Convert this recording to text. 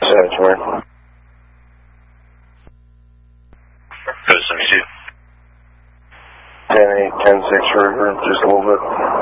Edgemere. Go to 72. 10-8, 10-6 River, just a little bit.